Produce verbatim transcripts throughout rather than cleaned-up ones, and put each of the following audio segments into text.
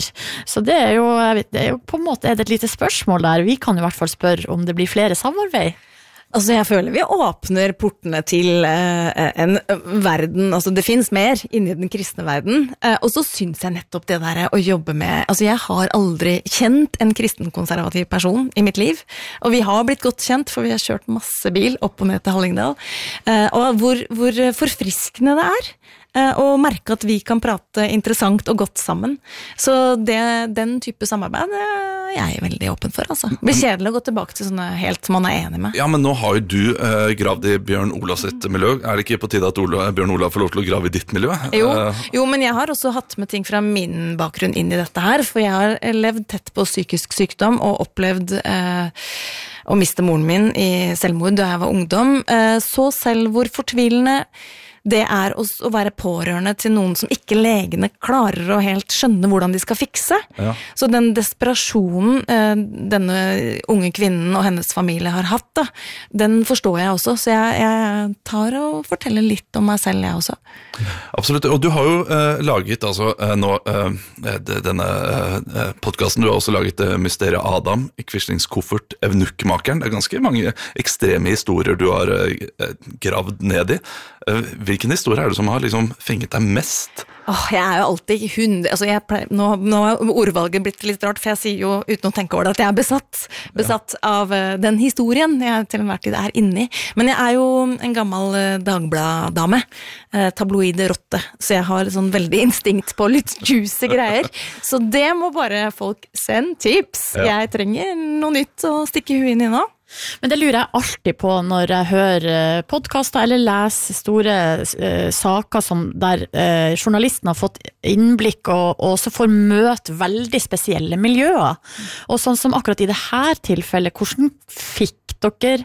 kult. Så det er jo, jeg vet, det er jo på en måte er det et lite spørsmål der. Vi kan jo i hvert fall spørre om det blir flere samarbeid. Altså jeg føler vi åpner portene til eh, en verden, altså det finnes mer inni den kristne verden, eh, og så synes jeg nettopp det der å jobbe med, altså jeg har aldri kjent en kristenkonservativ person i mitt liv, og vi har blitt godt kjent, for vi har kjørt masse bil opp og ned til Hallingdal, eh, og hvor, hvor forfriskende det er, og merke at vi kan prate interessant og godt sammen. Så det, den type samarbeid er jeg veldig åpen for, altså. Det blir kjedelig å gå tilbake til sånne helt som man er enig med. Ja, men nå har jo du eh, gravd i Bjørn Olav sitt miljø. Er det ikke på tide at Ola, Bjørn Olav får lov til å grave i ditt miljø? Jo, jo, men jeg har også hatt med ting fra min bakgrunn inn i dette her, for jeg har levd tett på psykisk sykdom og opplevd eh, å miste moren min i selvmord da jeg var ungdom. Eh, så selv hvor fortvilende det er å, å være pårørende til noen som ikke legene klarer å helt skjønne hvordan de skal fikse. Ja. Så den desperasjonen eh, denne unge kvinnen og hennes familie har hatt, da, den forstår jeg også. Så jeg, jeg tar og forteller litt om meg selv, jeg også. Absolutt, og du har jo eh, laget altså, eh, nå, eh, denne eh, podcasten, du har også laget eh, Mysteriet Adam, Quislings koffert, Evnukkmakeren. Det er ganske mange ekstreme historier du har eh, gravd ned i. Eh, Hvilken historie er det som har liksom fenget deg mest? Åh, jeg er jo alltid hund, altså jeg pleier, nå, nå har ordvalget blitt litt rart, for jeg sier jo uten å tenke over det at jeg er besatt, besatt ja. av uh, den historien jeg til enhver tid er inni. Men jeg er jo en gammel uh, Dagbladdame, uh, tabloide rotte, så jeg har sånn veldig instinkt på litt juicy greier. Så det må bare folk sende tips. Ja. Jeg trenger noe nytt å stikke huet inn i nå. Men det lurer jeg alltid på når jeg hører podcaster eller leser store eh, saker som der eh, journalisten har fått innblikk og, og også får møte veldig spesielle miljøer. Og sånn som akkurat i det her tilfellet, hvordan fikk dere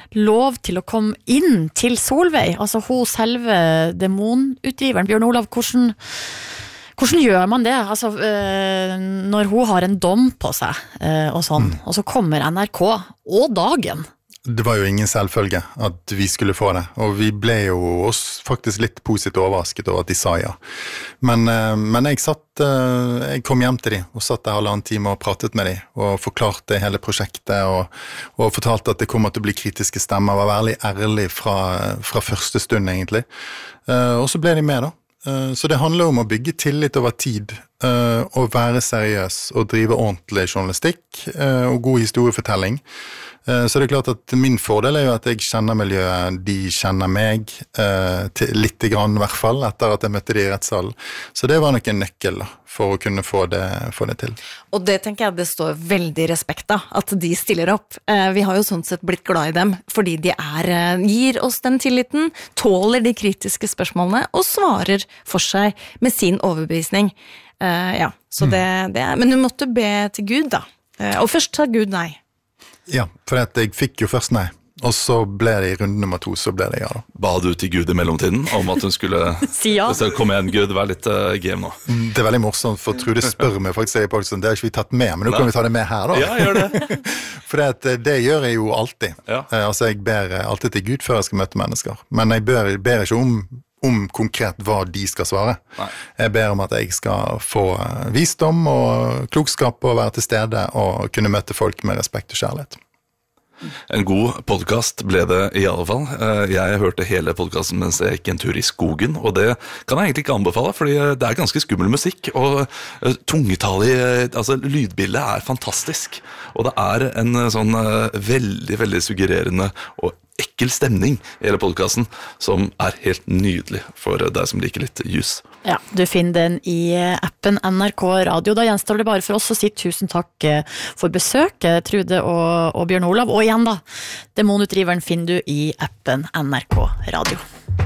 lov til å komme inn til Solveig? Altså hun selve demonutgiveren, Bjørn Olav, hvordan... Hvordan gjør man det? Altså, øh, når hun har en dom på seg, øh, og sånn, mm. og så kommer N R K og Dagen. Det var jo ingen selvfølge at vi skulle få det, og vi ble jo også faktisk litt positivt overrasket over at de sa ja. Men, øh, men jeg satt, øh, jeg kom hjem til de, og satt der halvannen time og pratet med de, og forklarte hele prosjektet, og, og fortalte at det kommer til å bli kritiske stemmer, var veldig ærlig fra, fra første stund egentlig. Uh, og så ble de med da. Så det handler om å bygge tillit over tid, og være seriøs, og drive ordentlig journalistikk, og god historiefortelling. Så det er klart at min fordel er jo at jeg kjenner miljøet, de kjenner meg, litt grann i hvert fall, etter at jeg møtte de i rettssalen. Så det var nok en nøkkel da, for å kunne få det, få det til. Og det tenker jeg det står veldig respekt da, at de stiller opp. Vi har jo sånn sett blitt glad i dem, fordi de er, gir oss den tilliten, tåler de kritiske spørsmålene, og svarer for seg med sin overbevisning. Ja, så det, det er, men du måtte be til Gud da, og først sa Gud nei. Ja, for jeg fikk jo først nei, og så ble det i runde nummer to, så ble det ja da. Ba du til Gud i mellomtiden om at hun skulle si ja? Kom igjen Gud, vær litt uh, game nå. Det er veldig morsomt, for Trude spør meg faktisk, jeg på, det har ikke vi tatt med, men nå kan vi ta det med her da. Ja, gjør det. For det, det gjør jeg jo alltid. Ja. Altså jeg ber alltid til Gud før jeg skal møte mennesker, men jeg ber, ber ikke om om konkret hva de skal svare. Nei. Jeg ber om at jeg skal få visdom og klokskap og være til stede og kunne møte folk med respekt og kjærlighet. En god podcast ble det i alle fall. Jeg hørte hele podcasten mens jeg gikk en tur i skogen, og det kan jeg egentlig ikke anbefale, fordi det er ganske skummel musikk, og tungetallig, altså lydbildet er fantastisk, og det er en sånn veldig, veldig suggererende og ekkel stemning i hele podcasten, som er helt nydelig for deg som liker litt jus. Ja, du finner den i appen N R K Radio. Da gjenstår det bare for oss å si tusen takk for besøket, Trude og, og Bjørn Olav. Og igjen da, demonutdriveren finner du i appen N R K Radio.